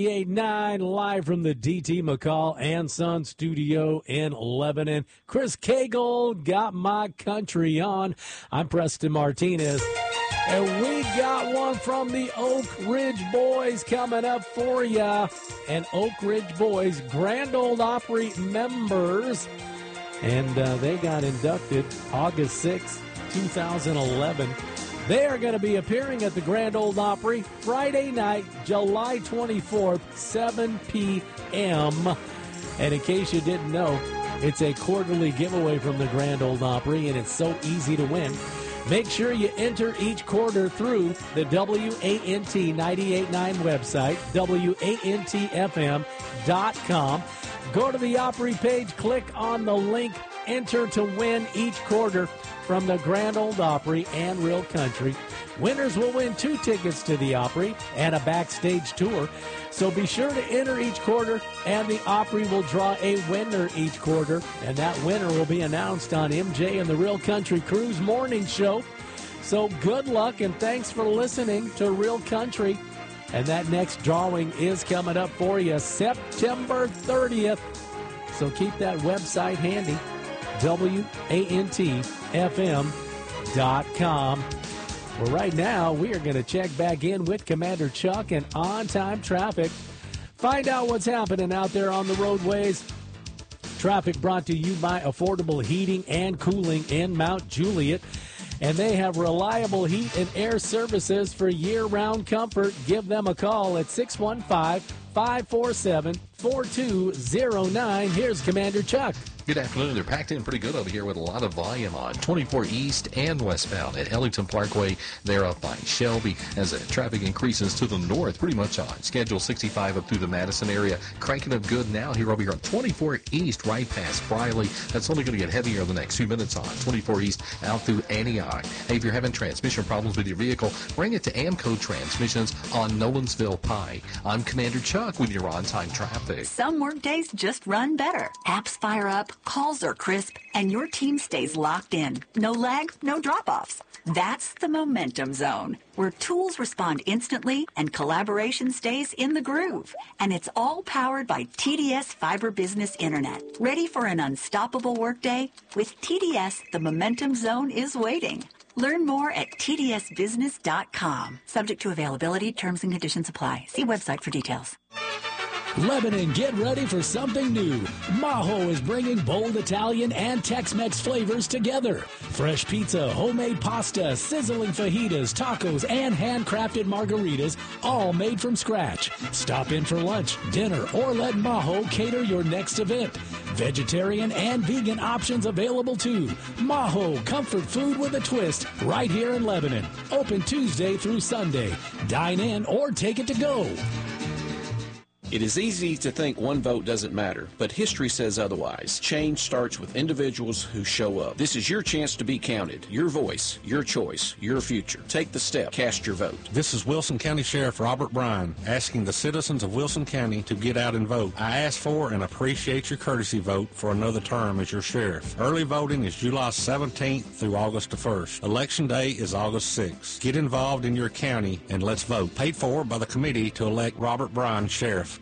98.9 live from the DT McCall and Son studio in Lebanon. Chris Cagle got my country on. I'm Preston Martinez. And we got one from the Oak Ridge Boys coming up for you. And Oak Ridge Boys, Grand Ole Opry members. And they got inducted August 6, 2011. They are going to be appearing at the Grand Ole Opry Friday night, July 24th, 7 p.m. And in case you didn't know, it's a quarterly giveaway from the Grand Ole Opry, and it's so easy to win. Make sure you enter each quarter through the WANT 98.9 website, WANTFM.com. Go to the Opry page, click on the link, enter to win each quarter from the Grand Ole Opry and Real Country. Winners will win 2 tickets to the Opry and a backstage tour. So be sure to enter each quarter, and the Opry will draw a winner each quarter, and that winner will be announced on MJ and the Real Country Cruise Morning Show. So good luck, and thanks for listening to Real Country. And that next drawing is coming up for you September 30th. So keep that website handy, WANTFM.com. Well, right now, we are going to check back in with Commander Chuck and on-time traffic. Find out what's happening out there on the roadways. Traffic brought to you by Affordable Heating and Cooling in Mount Juliet. And they have reliable heat and air services for year-round comfort. Give them a call at 615-547-4209. Here's Commander Chuck. Good afternoon. They're packed in pretty good over here with a lot of volume on 24 east and westbound at Ellington Parkway. They're up by Shelby as the traffic increases to the north, pretty much on schedule 65 up through the Madison area. Cranking up good now here over here on 24 east right past Briley. That's only going to get heavier the next few minutes on 24 east out through Antioch. Hey, if you're having transmission problems with your vehicle, bring it to Amco Transmissions on Nolensville Pike. I'm Commander Chuck with your on-time traffic. Some work days just run better. Apps fire up, calls are crisp, and your team stays locked in. No lag, no drop-offs. That's the Momentum Zone, where tools respond instantly and collaboration stays in the groove. And it's all powered by TDS Fiber Business Internet. Ready for an unstoppable workday? With TDS, the Momentum Zone is waiting. Learn more at tdsbusiness.com. Subject to availability, terms and conditions apply. See website for details. Lebanon, get ready for something new. Maho is bringing bold Italian and Tex-Mex flavors together. Fresh pizza, homemade pasta, sizzling fajitas, tacos, and handcrafted margaritas, all made from scratch. Stop in for lunch, dinner, or let Maho cater your next event. Vegetarian and vegan options available too. Maho, comfort food with a twist, right here in Lebanon. Open Tuesday through Sunday. Dine in or take it to go. It is easy to think one vote doesn't matter, but history says otherwise. Change starts with individuals who show up. This is your chance to be counted. Your voice, your choice, your future. Take the step. Cast your vote. This is Wilson County Sheriff Robert Bryan asking the citizens of Wilson County to get out and vote. I ask for and appreciate your courtesy vote for another term as your sheriff. Early voting is July 17th through August 1st. Election day is August 6th. Get involved in your county and let's vote. Paid for by the committee to elect Robert Bryan sheriff.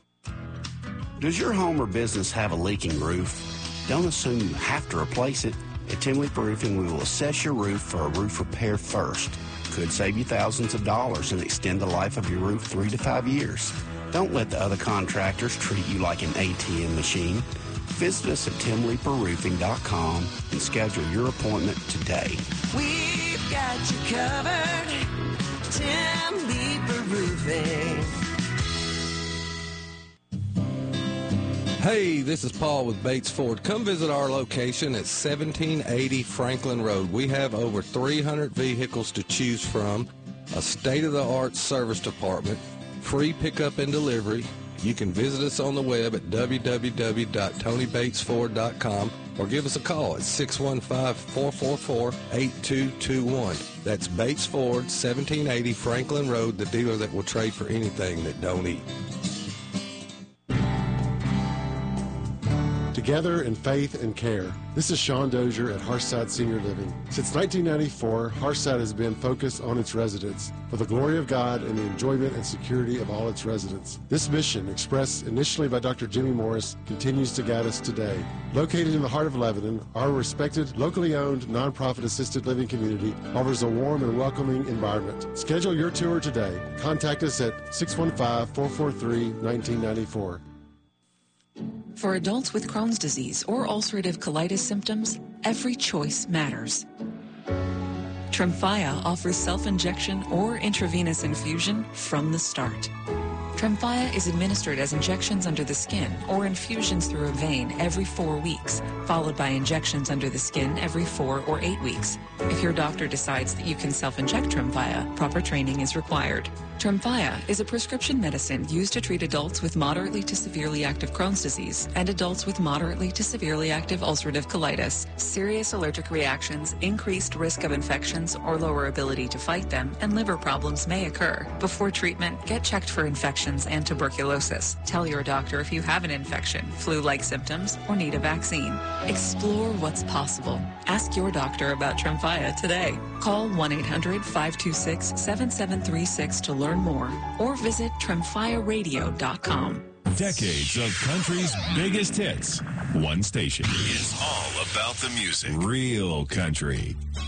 Does your home or business have a leaking roof? Don't assume you have to replace it. At Tim Leeper Roofing, we will assess your roof for a roof repair first. Could save you thousands of dollars and extend the life of your roof 3 to 5 years. Don't let the other contractors treat you like an ATM machine. Visit us at timleeperroofing.com and schedule your appointment today. We've got you covered. Tim Leeper Roofing. Hey, this is Paul with Bates Ford. Come visit our location at 1780 Franklin Road. We have over 300 vehicles to choose from, a state-of-the-art service department, free pickup and delivery. You can visit us on the web at www.tonybatesford.com or give us a call at 615-444-8221. That's Bates Ford, 1780 Franklin Road, the dealer that will trade for anything that don't eat. together in faith and care. This is Sean Dozier at Harshside Senior Living. Since 1994, Harshside has been focused on its residents for the glory of God and the enjoyment and security of all its residents. This mission, expressed initially by Dr. Jimmy Morris, continues to guide us today. Located in the heart of Lebanon, our respected, locally owned, nonprofit assisted living community offers a warm and welcoming environment. Schedule your tour today. Contact us at 615-443-1994. For adults with Crohn's disease or ulcerative colitis symptoms, every choice matters. Tremfya offers self-injection or intravenous infusion from the start. Tremfya is administered as injections under the skin or infusions through a vein every 4 weeks, followed by injections under the skin every 4 or 8 weeks. If your doctor decides that you can self-inject Tremfya, proper training is required. Tremfya is a prescription medicine used to treat adults with moderately to severely active Crohn's disease and adults with moderately to severely active ulcerative colitis. Serious allergic reactions, increased risk of infections or lower ability to fight them, and liver problems may occur. Before treatment, get checked for infections and tuberculosis. Tell your doctor if you have an infection, flu-like symptoms, or need a vaccine. Explore what's possible. Ask your doctor about Tremfya today. Call 1-800-526-7736 to learn more, or visit TremfyaRadio.com. Decades of country's biggest hits. One station is all about the music. Real country.